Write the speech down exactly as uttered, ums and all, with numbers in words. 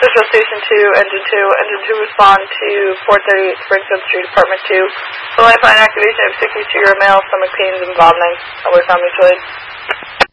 Central Station two, Engine two. Engine two respond to four thirty-eight Springfield Street, Apartment two. For lifeline activation, I have sickness to your male, stomach pains, and vomiting. I'll work on mutual aid.